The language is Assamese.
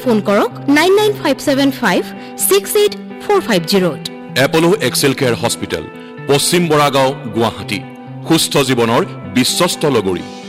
ফোন কৰক 9957568450 এপলো এক্সেল কেয়াৰ হস্পিটেল পশ্চিম বৰাগাঁও গুৱাহাটী সুস্থ জীৱনৰ বিশ্বস্ত লগৰী